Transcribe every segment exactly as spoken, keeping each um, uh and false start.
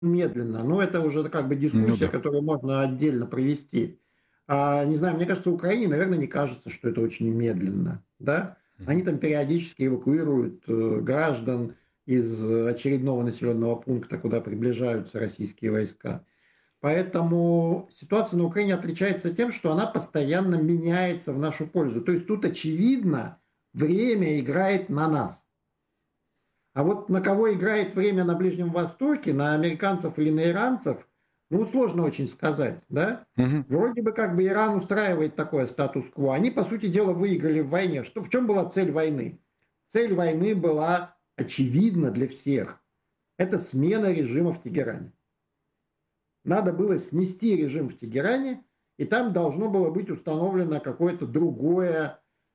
медленно. Но это уже как бы дискуссия, Ну да. которую можно отдельно провести. А, не знаю, мне кажется, Украине, наверное, не кажется, что это очень медленно. Да? Они Мгм. там периодически эвакуируют э, граждан из очередного населенного пункта, куда приближаются российские войска. Поэтому ситуация на Украине отличается тем, что она постоянно меняется в нашу пользу. То есть тут очевидно, время играет на нас. А вот на кого играет время на Ближнем Востоке, на американцев или на иранцев, ну, сложно очень сказать, да? Мгм. Вроде бы как бы Иран устраивает такое статус-кво. Они, по сути дела, выиграли в войне. Что, в чем была цель войны? Цель войны была очевидна для всех. Это смена режима в Тегеране. Надо было снести режим в Тегеране, и там должно было быть установлено какое-то другое,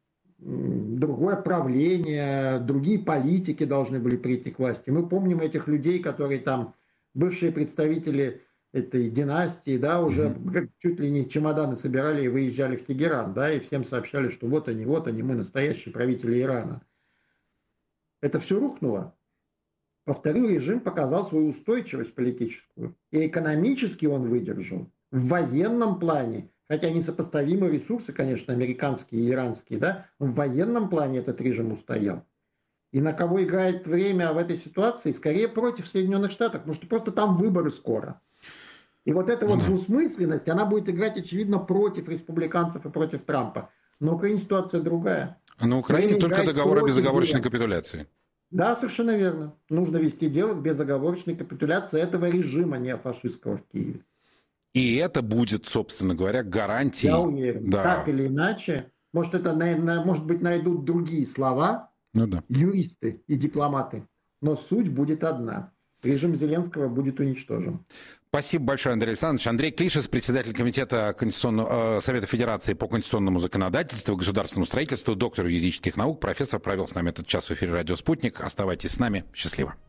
другое правление, другие политики должны были прийти к власти. Мы помним этих людей, которые там, бывшие представители этой династии, да, уже Мгм. как чуть ли не чемоданы собирали и выезжали в Тегеран, да, и всем сообщали, что вот они, вот они, мы настоящие правители Ирана. Это все рухнуло. Повторю, режим показал свою устойчивость политическую. И экономически он выдержал. В военном плане, хотя несопоставимы ресурсы, конечно, американские и иранские, да, в военном плане этот режим устоял. И на кого играет время в этой ситуации? Скорее против Соединенных Штатов, потому что просто там выборы скоро. И вот эта Ну вот да. двусмысленность, она будет играть, очевидно, против республиканцев и против Трампа. Но в Украине ситуация другая. А на Украине Время только играет договор о против безоговорочной Зеленского. капитуляции. Да, совершенно верно. Нужно вести дело к безоговорочной капитуляции этого режима неофашистского в Киеве. И это будет, собственно говоря, Я гарантией. уверен. Так Да. или иначе, может, это, может быть, найдут другие слова, Ну да. юристы и дипломаты, но суть будет одна. Режим Зеленского будет уничтожен. Спасибо большое, Андрей Александрович. Андрей Клишес, председатель комитета Конституционного, э, Совета Федерации по конституционному законодательству и государственному строительству, доктор юридических наук, профессор, провел с нами этот час в эфире «Радио Спутник». Оставайтесь с нами. Счастливо.